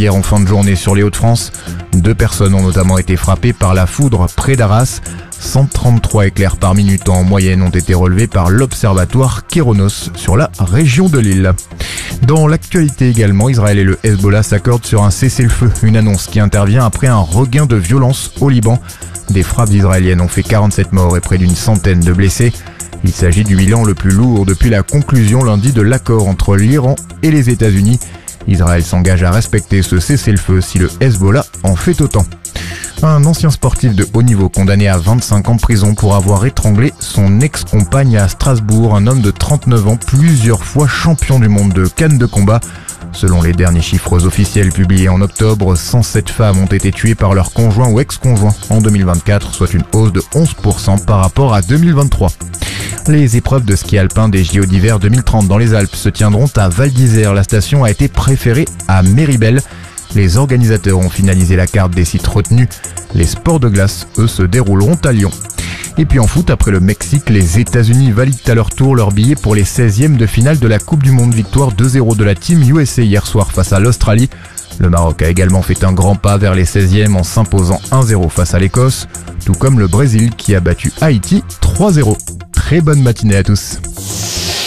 hier en fin de journée sur les Hauts-de-France. 2 personnes ont notamment été frappées par la foudre près d'Arras. 133 éclairs par minute en moyenne ont été relevés par l'observatoire Kéronos sur la région de Lille. Dans l'actualité également, Israël et le Hezbollah s'accordent sur un cessez-le-feu, une annonce qui intervient après un regain de violence au Liban. Des frappes israéliennes ont fait 47 morts et près d'une centaine de blessés. Il s'agit du bilan le plus lourd depuis la conclusion lundi de l'accord entre l'Iran et les États-Unis. Israël s'engage à respecter ce cessez-le-feu si le Hezbollah en fait autant. Un ancien sportif de haut niveau condamné à 25 ans de prison pour avoir étranglé son ex-compagne à Strasbourg, un homme de 39 ans, plusieurs fois champion du monde de canne de combat. Selon les derniers chiffres officiels publiés en octobre, 107 femmes ont été tuées par leur conjoint ou ex-conjoint en 2024, soit une hausse de 11% par rapport à 2023. Les épreuves de ski alpin des JO d'hiver 2030 dans les Alpes se tiendront à Val d'Isère. La station a été préférée à Méribel. Les organisateurs ont finalisé la carte des sites retenus. Les sports de glace, eux, se dérouleront à Lyon. Et puis en foot, après le Mexique, les États-Unis valident à leur tour leur billet pour les 16e de finale de la Coupe du Monde. Victoire 2-0 de la Team USA hier soir face à l'Australie. Le Maroc a également fait un grand pas vers les 16e en s'imposant 1-0 face à l'Écosse, tout comme le Brésil qui a battu Haïti 3-0. Très bonne matinée à tous.